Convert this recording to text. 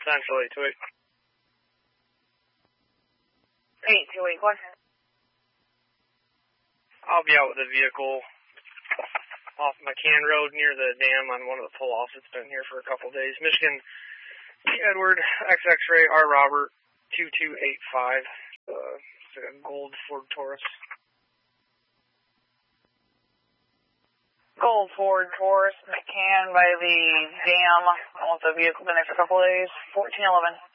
Central 828. 828, question. I'll be out with the vehicle off McCann Road near the dam on one of the pull-offs. It's been here for a couple days. Michigan Edward XX-Ray R. Robert 2285. It's like a gold Ford Taurus. Gold Ford Taurus, McCann by the dam. I want the vehicle been there for a couple days. 1411.